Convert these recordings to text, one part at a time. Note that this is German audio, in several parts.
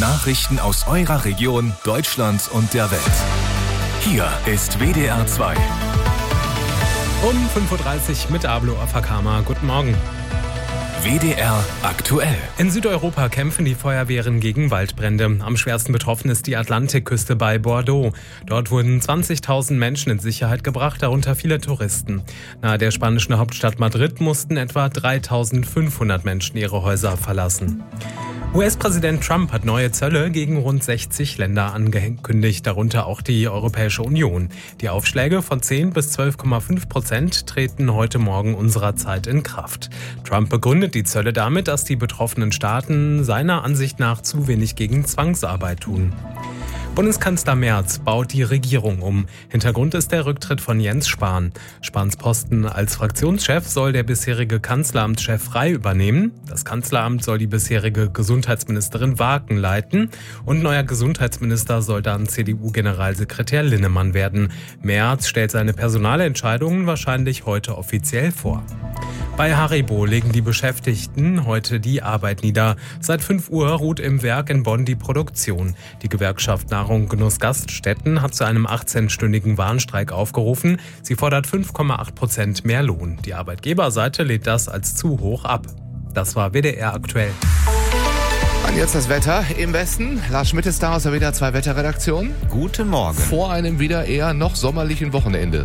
Nachrichten aus eurer Region, Deutschland und der Welt. Hier ist WDR 2. Um 5.30 Uhr mit Ablo Afakama. Guten Morgen. WDR aktuell. In Südeuropa kämpfen die Feuerwehren gegen Waldbrände. Am schwersten betroffen ist die Atlantikküste bei Bordeaux. Dort wurden 20.000 Menschen in Sicherheit gebracht, darunter viele Touristen. Nahe der spanischen Hauptstadt Madrid mussten etwa 3.500 Menschen ihre Häuser verlassen. US-Präsident Trump hat neue Zölle gegen rund 60 Länder angekündigt, darunter auch die Europäische Union. Die Aufschläge von 10 bis 12,5% treten heute Morgen unserer Zeit in Kraft. Trump begründet die Zölle damit, dass die betroffenen Staaten seiner Ansicht nach zu wenig gegen Zwangsarbeit tun. Bundeskanzler Merz baut die Regierung um. Hintergrund ist der Rücktritt von Jens Spahn. Spahns Posten als Fraktionschef soll der bisherige Kanzleramtschef Frey übernehmen. Das Kanzleramt soll die bisherige Gesundheitsministerin Waken leiten. Und neuer Gesundheitsminister soll dann CDU-Generalsekretär Linnemann werden. Merz stellt seine Personalentscheidungen wahrscheinlich heute offiziell vor. Bei Haribo legen die Beschäftigten heute die Arbeit nieder. Seit 5 Uhr ruht im Werk in Bonn die Produktion. Die Gewerkschaft Nahrung Genuss Gaststätten hat zu einem 18-stündigen Warnstreik aufgerufen. Sie fordert 5,8% mehr Lohn. Die Arbeitgeberseite lehnt das als zu hoch ab. Das war WDR aktuell. Und jetzt das Wetter im Westen. Lars Schmidt ist da aus der WDR 2 Wetterredaktion. Guten Morgen. Vor einem wieder eher noch sommerlichen Wochenende.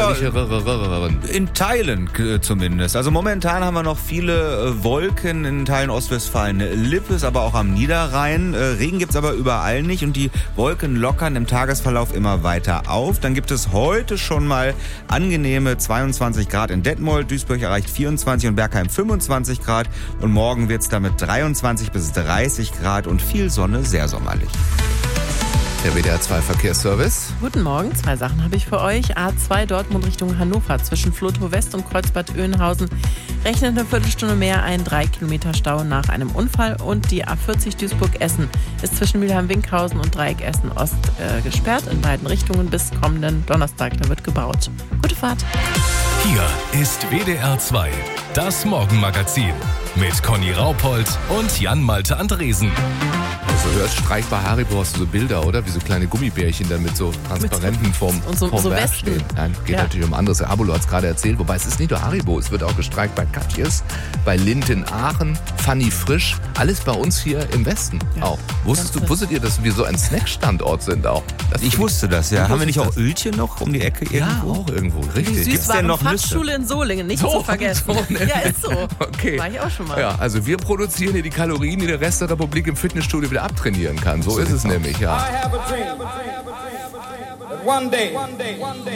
In Teilen zumindest. Also momentan haben wir noch viele Wolken in Teilen Ostwestfalen-Lippes, aber auch am Niederrhein. Regen gibt's aber überall nicht und die Wolken lockern im Tagesverlauf immer weiter auf. Dann gibt es heute schon mal angenehme 22 Grad in Detmold. Duisburg erreicht 24 und Bergheim 25 Grad. Und morgen wird's damit 23 bis 30 Grad und viel Sonne, sehr sommerlich. Der WDR 2 Verkehrsservice. Guten Morgen, 2 Sachen habe ich für euch. A2 Dortmund Richtung Hannover zwischen Flotow West und Kreuzbad Oeynhausen rechnet eine Viertelstunde mehr ein 3 Kilometer Stau nach einem Unfall. Und die A40 Duisburg-Essen ist zwischen Mülheim-Winkhausen und Dreieck Essen-Ost gesperrt in beiden Richtungen bis kommenden Donnerstag. Da wird gebaut. Gute Fahrt. Hier ist WDR 2, das Morgenmagazin mit Conny Raupold und Jan-Malte Andresen. Also hörst, Streik bei Haribo, hast du so Bilder, oder? Wie so kleine Gummibärchen dann mit so Transparenten vom Werk stehen. Nein, geht natürlich um anderes. Abolo hat es gerade erzählt, wobei es ist nicht nur Haribo, es wird auch gestreikt bei Katjes, bei Lindt in Aachen, Fanny Frisch, alles bei uns hier im Westen auch. Wusstet ihr, dass wir so ein Snackstandort sind auch? Ich wusste das, ja. Haben wir nicht auch Ölchen noch um die Ecke irgendwo? Ja, auch irgendwo, richtig. Gibt's denn noch Fachschule in Solingen, nicht zu vergessen. Ja, ist so. Okay. War ich auch schon mal. Ja, also wir produzieren hier die Kalorien, die der Rest der Republik im Fitnessstudio wieder abtrainieren kann. So ist es nämlich, ja.